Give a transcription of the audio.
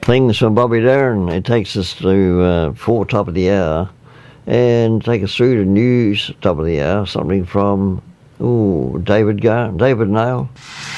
things from Bobby Darin. It takes us to 4 top of the hour, and take us through to news top of the hour, something from David Nail.